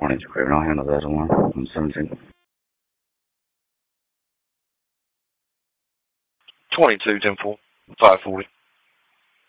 22 Craven, I'll handle that one. I'm 17. 22, 10-4, 540.